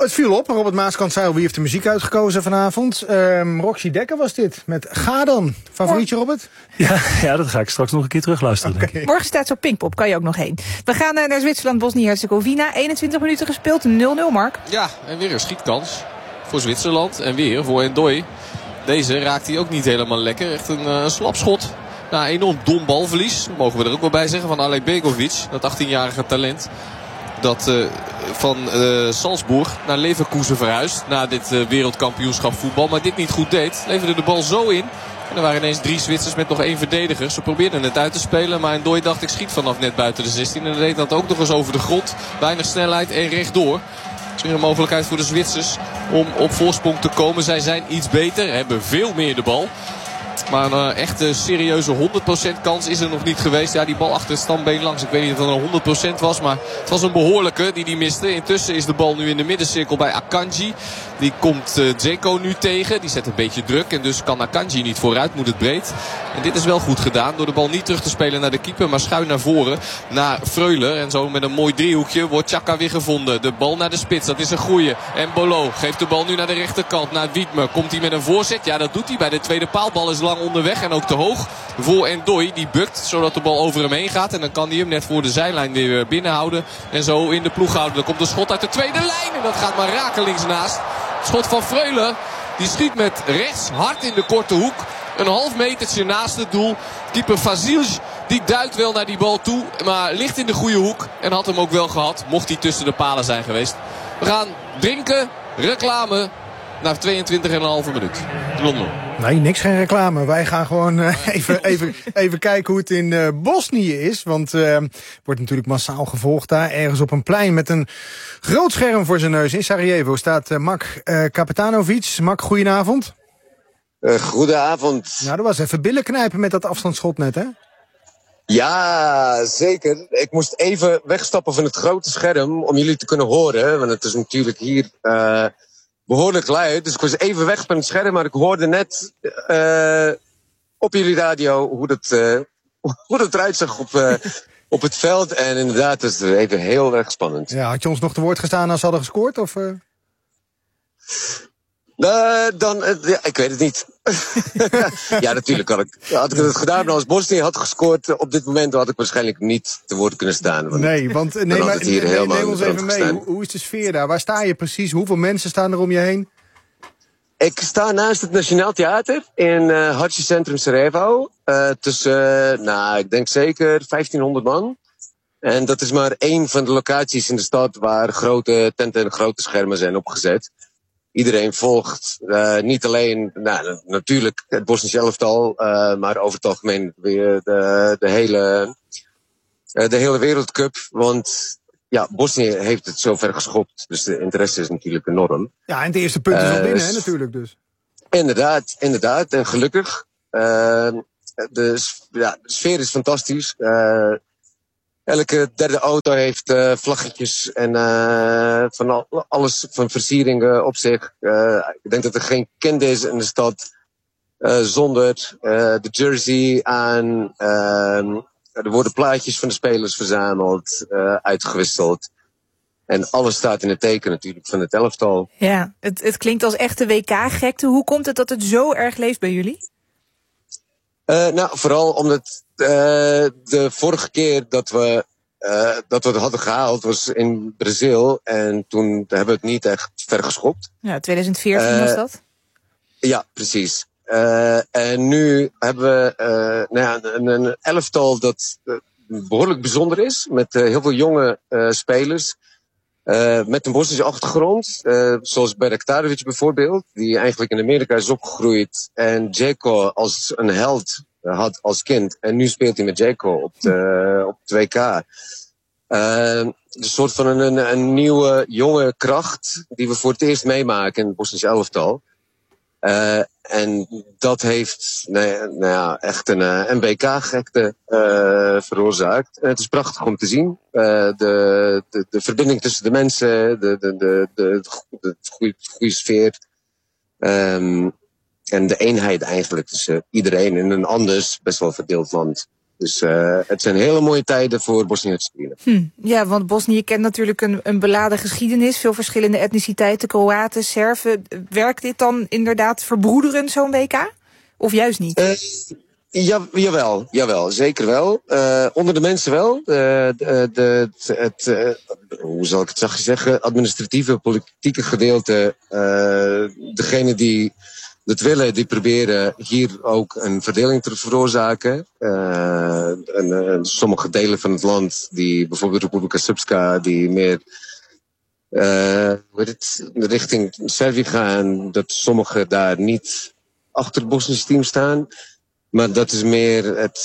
Het viel op. Robert Maaskant-Zeil, wie heeft de muziek uitgekozen vanavond? Roxy Dekker was dit, met Ga dan. Favorietje, Robert? Ja, dat ga ik straks nog een keer terugluisteren. Okay. Morgen staat zo Pinkpop, kan je ook nog heen. We gaan naar Zwitserland, Bosnië-Herzegovina. 21 minuten gespeeld, 0-0, Mark. Ja, en weer een schietkans voor Zwitserland. En weer voor Endoy. Deze raakt hij ook niet helemaal lekker. Echt een slap schot. Nou, enorm dom balverlies. Mogen we er ook wel bij zeggen. Van Alek Begovic, dat 18-jarige talent. Dat van Salzburg naar Leverkusen verhuist. Na dit wereldkampioenschap voetbal. Maar dit niet goed deed. Leverde de bal zo in. En er waren ineens 3 Zwitsers met nog 1 verdediger. Ze probeerden het uit te spelen. Maar Endoy dacht, ik schiet vanaf net buiten de 16. En deed dat ook nog eens over de grond. Weinig snelheid en rechtdoor. Het is weer een mogelijkheid voor de Zwitsers om op voorsprong te komen. Zij zijn iets beter. Hebben veel meer de bal. Maar een echte serieuze 100% kans is er nog niet geweest. Ja, die bal achter het stambeen langs. Ik weet niet of het een 100% was. Maar het was een behoorlijke die miste. Intussen is de bal nu in de middencirkel bij Akanji. Die komt Dzeko nu tegen. Die zet een beetje druk. En dus kan Akanji niet vooruit. Moet het breed. En dit is wel goed gedaan. Door de bal niet terug te spelen naar de keeper. Maar schuin naar voren. Naar Freuler. En zo met een mooi driehoekje wordt Xhaka weer gevonden. De bal naar de spits. Dat is een goeie. En Bolo geeft de bal nu naar de rechterkant. Naar Wiedmer. Komt hij met een voorzet? Ja, dat doet hij bij de tweede paalbal. Is lang onderweg en ook te hoog voor Endoy. Die bukt zodat de bal over hem heen gaat. En dan kan hij hem net voor de zijlijn weer binnenhouden. En zo in de ploeg houden. Dan komt een schot uit de tweede lijn. En dat gaat maar rakelings naast. Het schot van Freuler. Die schiet met rechts hard in de korte hoek. Een half metertje naast het doel. Keeper Vasilj die duikt wel naar die bal toe. Maar ligt in de goede hoek. En had hem ook wel gehad. Mocht hij tussen de palen zijn geweest. We gaan drinken. Reclame. Na 22,5 minuut. Londen. Nee, niks, geen reclame. Wij gaan gewoon even kijken hoe het in Bosnië is. Want wordt natuurlijk massaal gevolgd daar. Ergens op een plein met een groot scherm voor zijn neus. In Sarajevo staat Mak Kapetanovic. Mak, goedenavond. Goedenavond. Nou, dat was even billen knijpen met dat afstandsschot net, hè? Ja, zeker. Ik moest even wegstappen van het grote scherm om jullie te kunnen horen. Want het is natuurlijk hier behoorlijk luid. Dus ik was even weg van het scherm, maar ik hoorde net op jullie radio hoe dat eruit zag op het veld. En inderdaad, het is even heel erg spannend. Ja, had je ons nog te woord gestaan als ze hadden gescoord? Of, ja, ik weet het niet. Ja, natuurlijk had ik het gedaan. Maar als Bosnië had gescoord op dit moment, had ik waarschijnlijk niet te woord kunnen staan. Neem ons even mee. Hoe is de sfeer daar? Waar sta je precies? Hoeveel mensen staan er om je heen? Ik sta naast het Nationaal Theater in Hadji Centrum Sarajevo. Tussen, ik denk zeker 1500 man. En dat is maar één van de locaties in de stad waar grote tenten en grote schermen zijn opgezet. Iedereen volgt niet alleen natuurlijk het Bosnische elftal, maar over het algemeen weer de hele wereldcup. Want ja, Bosnië heeft het zover geschopt, dus de interesse is natuurlijk enorm. Ja, en het eerste punt is al binnen, hè, natuurlijk dus. Inderdaad, en gelukkig. De sfeer is fantastisch. Elke derde auto heeft vlaggetjes en van alles van versieringen op zich. Ik denk dat er geen kind is in de stad zonder de jersey aan. Er worden plaatjes van de spelers verzameld, uitgewisseld. En alles staat in het teken natuurlijk van het elftal. Ja, het klinkt als echte WK-gekte. Hoe komt het dat het zo erg leeft bij jullie? Vooral omdat de vorige keer dat we het hadden gehaald was in Brazil. En toen hebben we het niet echt ver geschopt. Ja, 2014 was dat? Ja, precies. En nu hebben we een elftal dat behoorlijk bijzonder is. Met heel veel jonge spelers. Met een Bosnische achtergrond. Zoals Beraktarovic bijvoorbeeld. Die eigenlijk in Amerika is opgegroeid. En Dzeko als een held had als kind. En nu speelt hij met Dzeko op het WK. Een soort van een nieuwe jonge kracht. Die we voor het eerst meemaken in het Bosnische elftal. En dat heeft echt een WK-gekte veroorzaakt. En het is prachtig om te zien. De verbinding tussen de mensen, de goede sfeer. En de eenheid eigenlijk tussen iedereen in een anders, best wel verdeeld land. Dus het zijn hele mooie tijden voor Bosnië-Herzegovina. Ja, want Bosnië kent natuurlijk een beladen geschiedenis. Veel verschillende etniciteiten, Kroaten, Serven. Werkt dit dan inderdaad verbroederend, zo'n WK? Of juist niet? Jawel, zeker wel. Onder de mensen wel. Hoe zal ik het zachtjes zeggen? Administratieve, politieke gedeelte. Degene die dat willen, die proberen hier ook een verdeling te veroorzaken. Sommige delen van het land, die bijvoorbeeld Republika Srpska, die meer richting Servië gaan, dat sommigen daar niet achter het Bosnische team staan. Maar dat is meer het